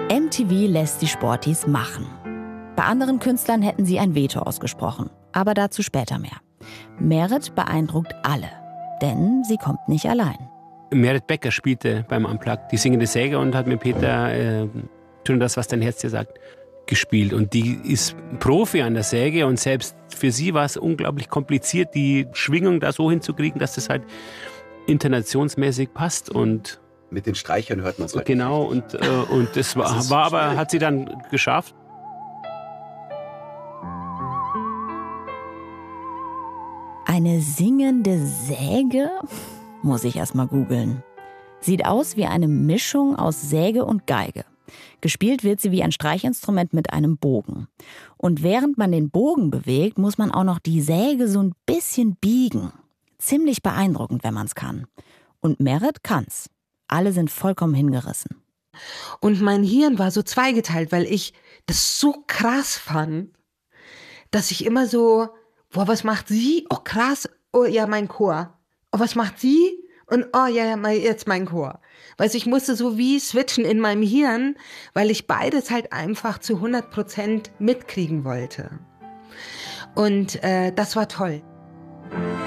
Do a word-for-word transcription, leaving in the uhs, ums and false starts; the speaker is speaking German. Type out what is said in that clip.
M T V lässt die Sporties machen. Bei anderen Künstlern hätten sie ein Veto ausgesprochen, aber dazu später mehr. Merit beeindruckt alle, denn sie kommt nicht allein. Merit Becker spielte beim Unplugged die singende Säge und hat mit Peter äh, schon das, was dein Herz dir sagt, gespielt. Und die ist Profi an der Säge und selbst für sie war es unglaublich kompliziert, die Schwingung da so hinzukriegen, dass das halt intonationsmäßig passt. Und mit den Streichern hört man es halt. Genau, und, äh, und das war, das war aber, hat sie dann geschafft. Eine singende Säge? Muss ich erst mal googeln. Sieht aus wie eine Mischung aus Säge und Geige. Gespielt wird sie wie ein Streichinstrument mit einem Bogen. Und während man den Bogen bewegt, muss man auch noch die Säge so ein bisschen biegen. Ziemlich beeindruckend, wenn man es kann. Und Merit kann's. Alle sind vollkommen hingerissen. Und mein Hirn war so zweigeteilt, weil ich das so krass fand, dass ich immer so, boah, was macht sie? Oh, krass. Oh, ja, mein Chor. Oh, was macht sie? Und oh, ja, ja, jetzt mein Chor. Weißt du, ich musste so wie switchen in meinem Hirn, weil ich beides halt einfach zu hundert Prozent mitkriegen wollte. Und äh, das war toll.